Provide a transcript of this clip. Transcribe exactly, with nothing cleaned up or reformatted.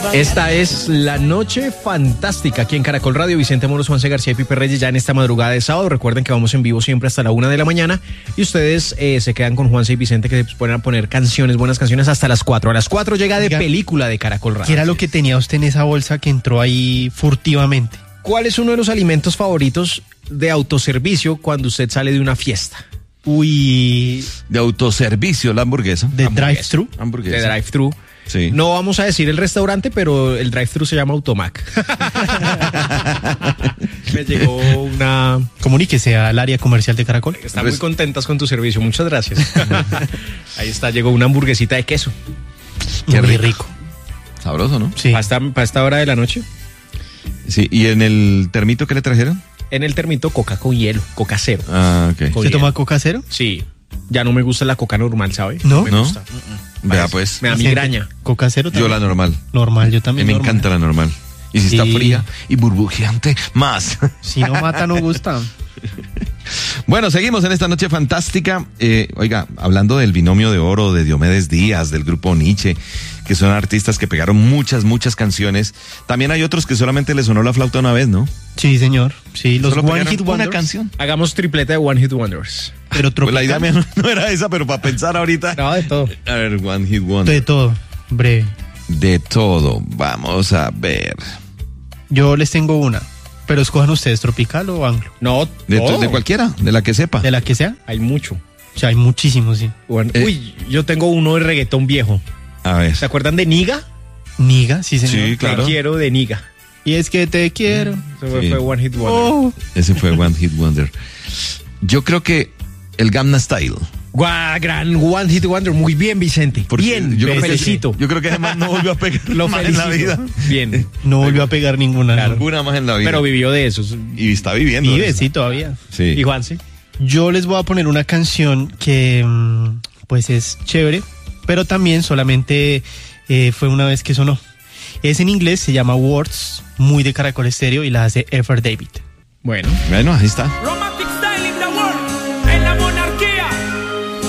Esta es La Noche Fantástica aquí en Caracol Radio. Vicente Moros, Juanse García y Pipe Reyes ya en esta madrugada de sábado. Recuerden que vamos en vivo siempre hasta la una de la mañana y ustedes eh, se quedan con Juanse y Vicente, que se ponen a poner canciones, buenas canciones hasta las cuatro. A las cuatro llega de Oiga, película de Caracol Radio. ¿Qué era lo que tenía usted en esa bolsa que entró ahí furtivamente? ¿Cuál es uno de los alimentos favoritos de autoservicio cuando usted sale de una fiesta? Uy, De autoservicio, la hamburguesa. de Hamburguesa. drive-thru. Hamburguesa. De drive-thru. Sí. No vamos a decir el restaurante, pero el drive-thru se llama Automac. Me llegó una... Comuníquese al área comercial de Caracol. Están Pues- muy contentas con tu servicio, muchas gracias. Ahí está, llegó una hamburguesita de queso. Qué Muy rico. rico. Sabroso, ¿no? Sí. Para esta, para esta hora de la noche, Sí. ¿Y en el termito qué le trajeron? en el termito coca con hielo, coca cero. Ah, ok. Con ¿Se hielo. toma coca cero? Sí, ya no me gusta la coca normal, ¿sabe? ¿No? me ¿No? gusta. Vea, pues. Me da migraña. ¿Coca cero Yo también? la normal. Normal, yo A mí también. me normal. encanta la normal. Y si está Sí. fría y burbujeante, más. Si no mata, no gusta. Bueno, seguimos en esta noche fantástica. Eh, oiga, hablando del binomio de oro de Diomedes Díaz, del grupo Nietzsche, que son artistas que pegaron muchas, muchas canciones. También hay otros que solamente les sonó la flauta una vez, ¿no? Sí, señor. Sí, los Solo One pegaron Hit una Wonders. canción. Hagamos tripleta de One Hit Wonders. Pero Pues la idea tropical. mía no era esa, pero para pensar ahorita. No, de todo. A ver, One Hit Wonder. De todo. Breve. De todo. Vamos a ver. Yo les tengo una. Pero escojan ustedes, tropical o anglo. No, De, todo. de cualquiera, de la que sepa. De la que sea. Hay mucho. O sea, hay muchísimos, sí. Bueno, Eh. Uy, yo tengo uno de reggaetón viejo. A ver. ¿Se acuerdan de Niga? Niga, sí, señor. Sí, claro. Te quiero de Niga. Y es que te quiero. Eso fue, Sí. fue One Hit Wonder. Oh. Ese fue One Hit Wonder. Yo creo que el Gangnam Style. Guau, gran One Hit Wonder. Muy bien, Vicente. Porque bien, yo lo creo que- felicito. Yo creo que además no volvió a pegar Lo más en la felicito. vida. Bien. No volvió a pegar ninguna. Claro. Ninguna más en la vida. Pero vivió de eso. y está viviendo. Vive, eso. sí, todavía. Sí. ¿Y Juanse? Yo les voy a poner una canción que mm, pues es chévere, pero también solamente eh, fue una vez que sonó. Es en inglés, se llama Words, muy de Caracol Estéreo y la hace Ever David. Bueno. Bueno, ahí está. Roma